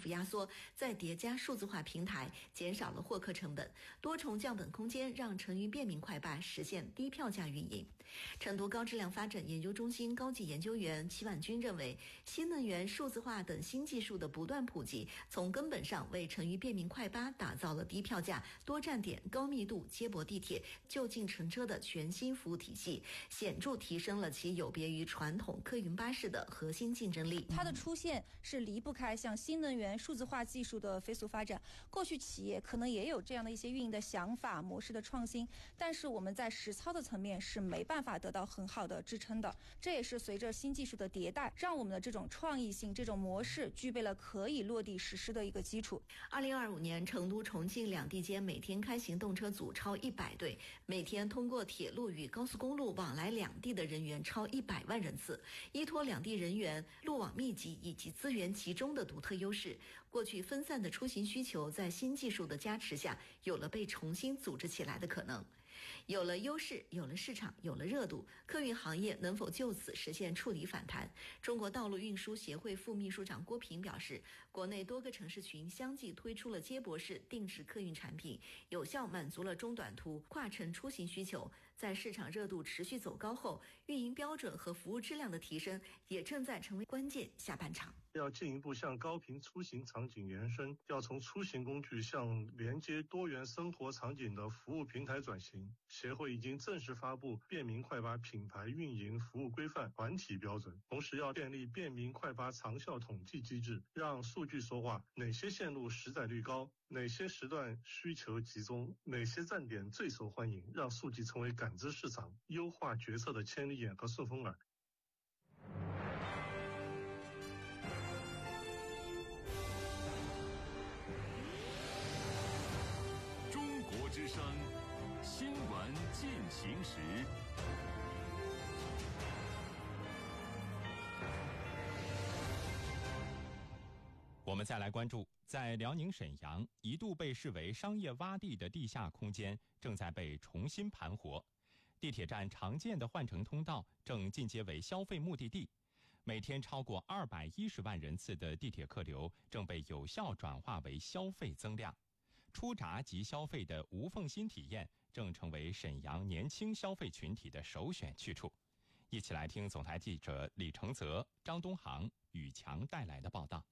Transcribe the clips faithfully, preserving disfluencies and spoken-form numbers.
幅压缩，再叠加数字化平台，减少了获客成本，多重降本空间让成渝便民快八实现低票价运营。成都高质量发展研究中心高级研究员齐婉军认为，新能源、数字化等新技术的不断普及，从根本上为成渝便民快八打造了低票价、多站点、高密度接驳地铁、就近乘车的全新服务体系，显著提升了其有别于传统客运巴士的核心竞争力。 它的出现是离不开像新能源、数字化技术的飞速发展。过去企业可能也有这样的一些运营的想法、模式的创新，但是我们在实操的层面是没办法得到很好的支撑的。这也是随着新技术的迭代，让我们的这种创意性、这种模式具备了可以落地实施的一个基础。 二零二五年，成都、重庆两地间每天开行动车组超一百对，每天通过铁路与高速公路往来两地的人员超一百万人次。依托两地人员路网密集以及资源集中的独特优势，过去分散的出行需求在新技术的加持下，有了被重新组织起来的可能。有了优势，有了市场，有了热度，客运行业能否就此实现触底反弹？中国道路运输协会副秘书长郭平表示，国内多个城市群相继推出了接驳式定制客运产品，有效满足了中短途跨城出行需求。在市场热度持续走高后，运营标准和服务质量的提升也正在成为关键。下半场要进一步向高频出行场景延伸，要从出行工具向连接多元生活场景的服务平台转型。协会已经正式发布便民快八品牌运营服务规范团体标准，同时要建立便民快八长效统计机制，让数据说话，哪些线路实载率高，哪些时段需求集中，哪些站点最受欢迎，让数据成为感知市场、优化决策的千里眼和顺风耳。 中国之声新闻进行时。 我们再来关注，在辽宁沈阳，一度被视为商业洼地的地下空间正在被重新盘活。地铁站常见的换乘通道正进阶为消费目的地，每天超过二百一十万人次的地铁客流正被有效转化为消费增量。出闸即消费的无缝新体验正成为沈阳年轻消费群体的首选去处。一起来听总台记者李承泽、张东航、宇强带来的报道。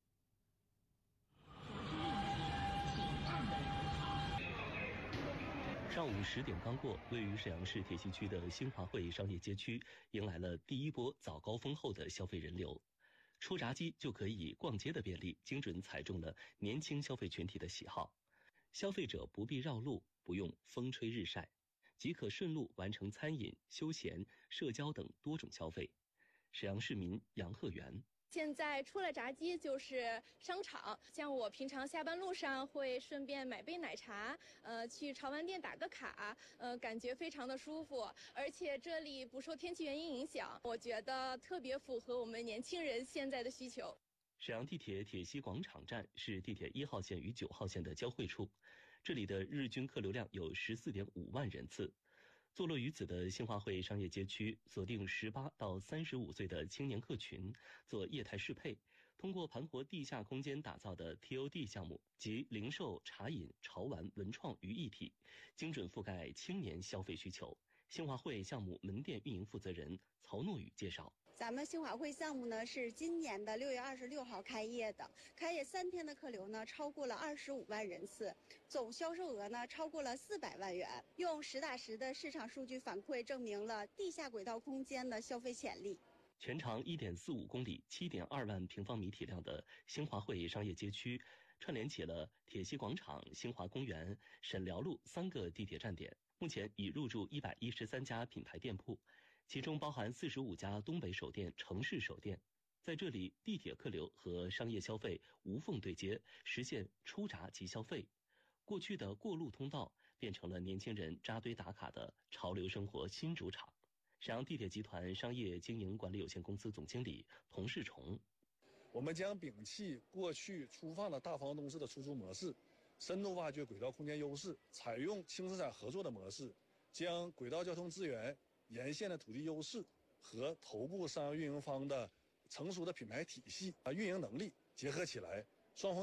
上午十点刚过，位于沈阳市铁西区的新华汇商业街区迎来了第一波早高峰后的消费人流。出闸机就可以逛街的便利，精准踩中了年轻消费群体的喜好。消费者不必绕路，不用风吹日晒，即可顺路完成餐饮、休闲、社交等多种消费。沈阳市民杨鹤元。 现在出了闸机就是商场，像我平常下班路上会顺便买杯奶茶，呃，去潮玩店打个卡，呃，感觉非常的舒服，而且这里不受天气原因影响，我觉得特别符合我们年轻人现在的需求。 沈阳地铁铁西广场站是地铁一号线与九号线的交汇处，这里的日均客流量有 十四点五万人次。坐落于此的新华汇商业街区，锁定十八到三十五岁的青年客群，做业态适配，通过盘活地下空间打造的 T O D 项目，即零售、茶饮、潮玩、文创于一体，精准覆盖青年消费需求。新华汇项目门店运营负责人曹诺宇介绍。 咱们新华汇项目呢是今年的六月二十六号开业的，开业三天的客流呢超过了二十五万人次，总销售额呢超过了四百万元。用实打实的市场数据反馈证明了地下轨道空间的消费潜力。 全长 一点四五公里、七点二万平方米体量的新华汇商业街区，串联起了铁西广场、新华公园、沈辽路三个地铁站点。目前已入驻一百一十三家品牌店铺，其中包含四十五家东北首店、城市首店。在这里，地铁客流和商业消费无缝对接，实现出闸即消费。过去的过路通道变成了年轻人扎堆打卡的潮流生活新主场。沈阳地铁集团商业经营管理有限公司总经理童世崇： 我们将摒弃过去粗放的大房东式的出租模式，深度挖掘轨道空间优势，采用轻资产合作的模式，将轨道交通资源、沿线的土地优势和头部商业运营方的成熟的品牌体系啊运营能力结合起来，双方